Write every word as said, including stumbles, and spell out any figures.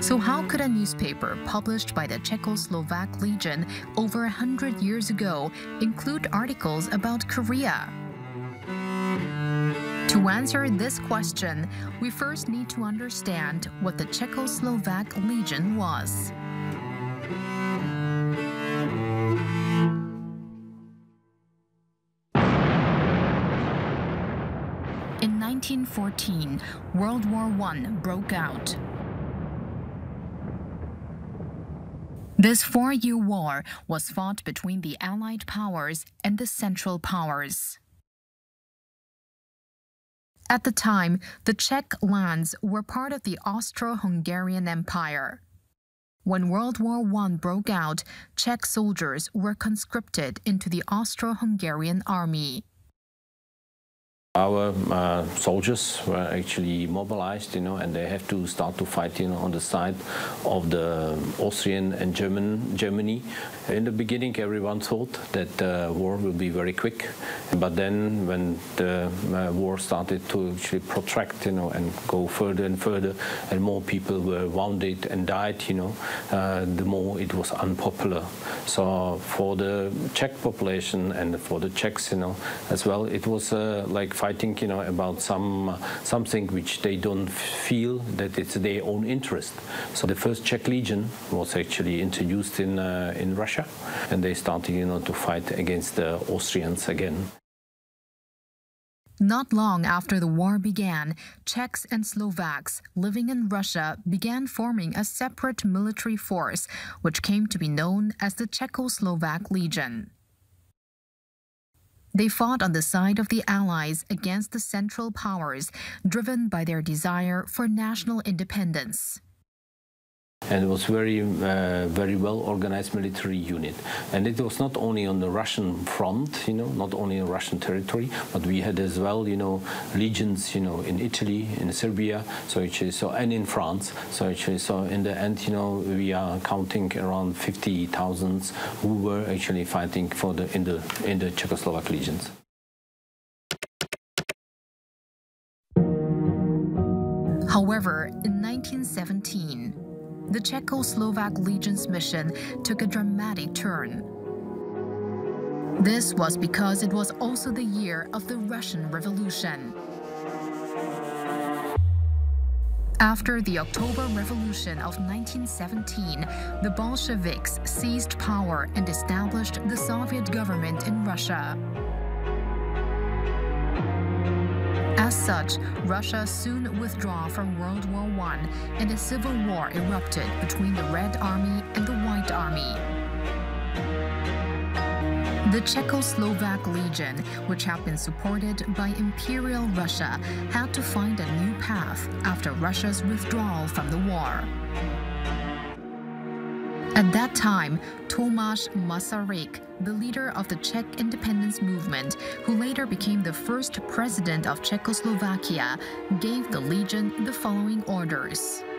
So how could a newspaper published by the Czechoslovak Legion over a hundred years ago include articles about Korea? To answer this question, we first need to understand what the Czechoslovak Legion was. In nineteen fourteen, World War One broke out. This four-year war was fought between the Allied powers and the Central Powers. At the time, the Czech lands were part of the Austro-Hungarian Empire. When World War One broke out, Czech soldiers were conscripted into the Austro-Hungarian army. Our uh, soldiers were actually mobilized, you know, and they have to start to fight, you know, on the side of the Austrian and German Germany. In the beginning, everyone thought that the war will be very quick, but then when the uh, war started to actually protract, you know, and go further and further, and more people were wounded and died, you know, uh, the more it was unpopular. So for the Czech population and for the Czechs, you know, as well, it was uh, like fighting, you know, about some uh, something which they don't feel that it's their own interest. So the first Czech Legion was actually introduced in uh, in Russia, and they started, you know, to fight against the Austrians again. Not long after the war began, Czechs and Slovaks living in Russia began forming a separate military force, which came to be known as the Czechoslovak Legion. They fought on the side of the Allies against the Central Powers, driven by their desire for national independence. And it was very, uh, very well-organized military unit. And it was not only on the Russian front, you know, not only in Russian territory, but we had as well, you know, legions, you know, in Italy, in Serbia, so actually, so and in France. So actually, so in the end, you know, we are counting around fifty thousand who were actually fighting for the in the in the Czechoslovak legions. However, in nineteen seventeen, the Czechoslovak Legion's mission took a dramatic turn. This was because it was also the year of the Russian Revolution. After the October Revolution of nineteen seventeen, the Bolsheviks seized power and established the Soviet government in Russia. As such, Russia soon withdrew from World War One, and a civil war erupted between the Red Army and the White Army. The Czechoslovak Legion, which had been supported by Imperial Russia, had to find a new path after Russia's withdrawal from the war. At that time, Tomáš Masaryk, the leader of the Czech independence movement, who later became the first president of Czechoslovakia, gave the Legion the following orders.